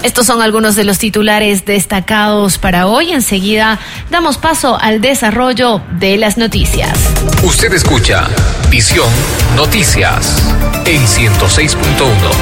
Estos son algunos de los titulares destacados para hoy. Enseguida damos paso al desarrollo de las noticias. Usted escucha Visión Noticias en 106.1.